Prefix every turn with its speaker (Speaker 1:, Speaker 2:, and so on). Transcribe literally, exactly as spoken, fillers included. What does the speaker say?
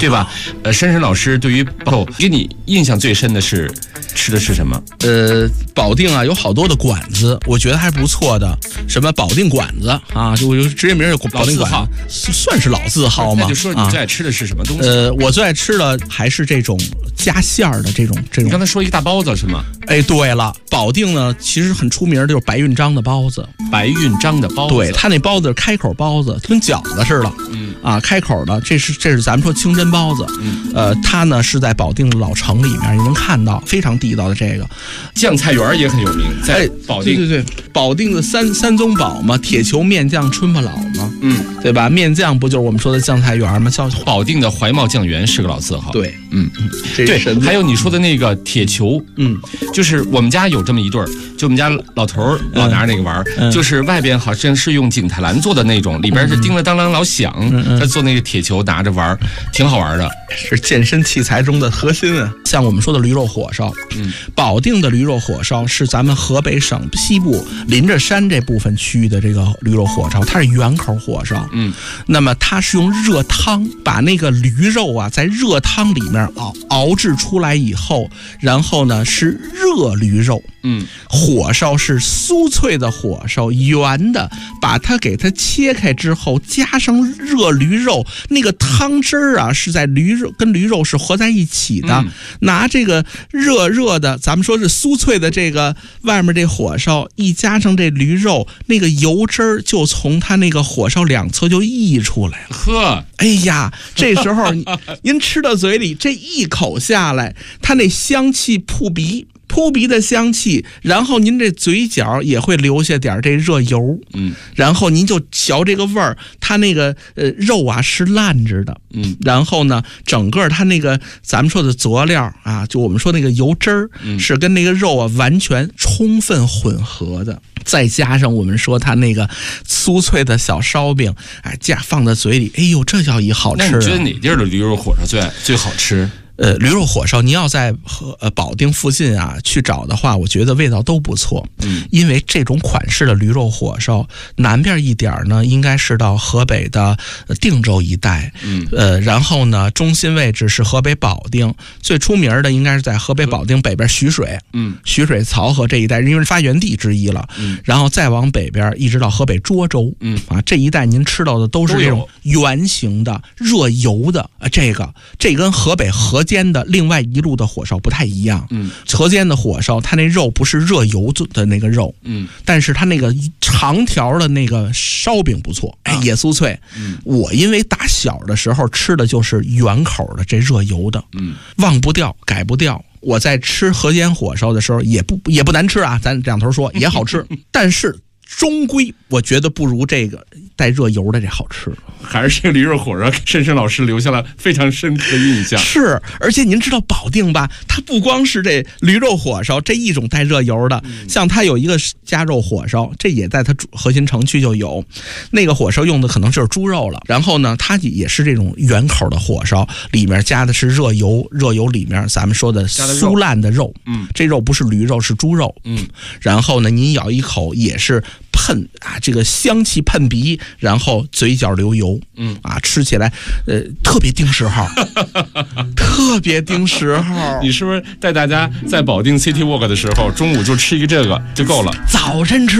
Speaker 1: 对吧？呃，珊珊老师对于保给你印象最深的是吃的是什么？
Speaker 2: 呃，保定啊有好多的馆子，我觉得还不错的，什么保定馆子啊，就就职业名有保定馆子，算是老字号吗？
Speaker 1: 那就说你最爱吃的是什么东西？
Speaker 2: 呃，我最爱吃的还是这种加馅儿的这种这种。
Speaker 1: 你刚才说一个大包子是吗？
Speaker 2: 哎，对了，保定呢其实很出名的就是白运章的包子，
Speaker 1: 白运章的包子，
Speaker 2: 对，他那包子是开口包子，跟饺子似的，嗯啊，开口的，这是这是咱们说清真包子，嗯，呃，它呢是在保定老城里面，你能看到非常地道的这个
Speaker 1: 酱菜园也很有名，在保定，
Speaker 2: 对对对，保定的三三宗宝嘛，铁球面酱春不老嘛，嗯，对吧？面酱不就是我们说的酱菜园吗？叫
Speaker 1: 保定的怀茂酱园是个老字号，
Speaker 2: 对，
Speaker 1: 嗯嗯，对，还有你说的那个铁球，嗯，就是我们家有这么一对儿，就我们家老头儿老拿着那个玩儿、嗯，就是外边好像是用景泰蓝做的那种，里边是叮了当啷老响，嗯、他做那个铁球拿着玩儿，挺好玩的，
Speaker 2: 是健身器材中的核心啊。像我们说的驴肉火烧，嗯，保定的驴肉火烧是咱们河北省西部临着山这部分区域的这个驴肉火烧，它是圆口火烧，嗯，那么它是用热汤把那个驴肉啊在热汤里面熬熬制出来以后，然后呢是热驴肉，嗯，火烧是酥脆的火烧，圆的，把它给它切开之后，加上热驴肉，那个汤汁儿啊是在驴肉跟驴肉是合在一起的，嗯、拿这个热热的，咱们说是酥脆的这个外面这火烧，一加上这驴肉，那个油汁儿就从它那个火烧两侧就溢出来了。
Speaker 1: 呵，
Speaker 2: 哎呀，这时候您吃到嘴里，这一口下来，它那香气扑鼻。扑鼻的香气，然后您这嘴角也会留下点这热油，嗯，然后您就嚼这个味儿，它那个呃肉啊是烂着的，嗯，然后呢，整个它那个咱们说的佐料啊，就我们说那个油汁儿，嗯，是跟那个肉啊完全充分混合的，再加上我们说它那个酥脆的小烧饼，哎，架放在嘴里，哎呦，这叫一好吃、啊。
Speaker 1: 那你觉得哪地儿的驴肉火烧最最好吃？
Speaker 2: 呃，驴肉火烧，您要在和呃保定附近啊去找的话，我觉得味道都不错。嗯，因为这种款式的驴肉火烧，南边一点呢，应该是到河北的定州一带。嗯，呃，然后呢，中心位置是河北保定，最出名的应该是在河北保定北边徐水。嗯，徐水漕河这一带，因为发源地之一了。嗯，然后再往北边，一直到河北涿州。嗯，啊，这一带您吃到的都是这种圆形的热油的。啊，这个这跟河北河间的另外一路的火烧不太一样，嗯，河间的火烧，它那肉不是热油的那个肉，嗯，但是它那个长条的那个烧饼不错，哎，也酥脆。嗯，我因为打小的时候吃的就是圆口的这热油的，嗯，忘不掉，改不掉。我在吃河间火烧的时候也不也不难吃啊，咱两头说也好吃，但是终归我觉得不如这个带热油的这好吃，
Speaker 1: 还是这个驴肉火烧，珊珊老师留下了非常深刻的印象。
Speaker 2: 是，而且您知道保定吧，它不光是这驴肉火烧这一种带热油的，嗯、像它有一个加肉火烧，这也在它核心城区就有，那个火烧用的可能就是猪肉了，然后呢，它也是这种圆口的火烧，里面加的是热油，热油里面咱们说的酥烂的肉，嗯，这肉不是驴肉是猪肉，嗯，然后呢，您咬一口也是喷啊，这个香气喷鼻，然后嘴角流油，嗯啊，吃起来呃特别盯时候，特别盯时候。
Speaker 1: 你是不是带大家在保定 City Walk 的时候，中午就吃一个这个就够了？
Speaker 2: 早晨吃